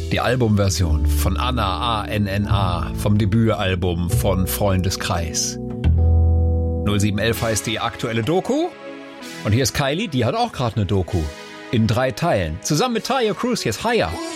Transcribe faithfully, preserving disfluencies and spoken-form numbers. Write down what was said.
Die Albumversion von Anna, A N N A, vom Debütalbum von Freundeskreis. null sieben elf heißt die aktuelle Doku. Und hier ist Kylie, die hat auch gerade eine Doku. In drei Teilen. Zusammen mit Taio Cruz, jetzt Higher.